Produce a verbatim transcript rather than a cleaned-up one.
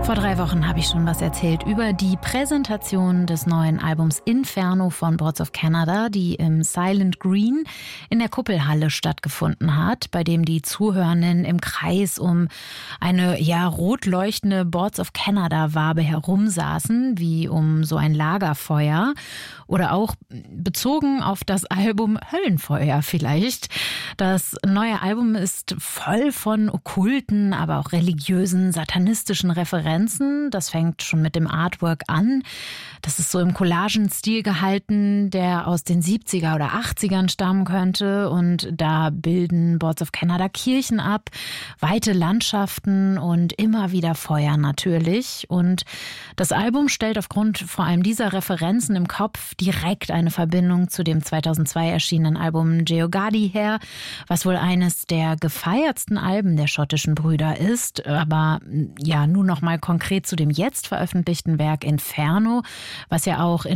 Vor drei Wochen habe ich schon was erzählt über die Präsentation des neuen Albums Inferno von Boards of Canada, die im Silent Green in der Kuppelhalle stattgefunden hat, bei dem die Zuhörenden im Kreis um eine ja rot leuchtende Boards of Canada-Wabe herumsaßen, wie um so ein Lagerfeuer. Oder auch bezogen auf das Album Höllenfeuer vielleicht. Das neue Album ist voll von okkulten, aber auch religiösen, satanistischen Referenzen. Das fängt schon mit dem Artwork an. Das ist so im Collagenstil gehalten, der aus den siebziger oder achtzigern stammen könnte. Und da bilden Boards of Canada Kirchen ab, weite Landschaften und immer wieder Feuer natürlich. Und das Album stellt aufgrund vor allem dieser Referenzen im Kopf direkt eine Verbindung zu dem zweitausendzwei erschienenen Album Geogadi her, was wohl eines der gefeiertsten Alben der schottischen Brüder ist. Aber ja, nun noch mal konkret zu dem jetzt veröffentlichten Werk Inferno, was ja auch in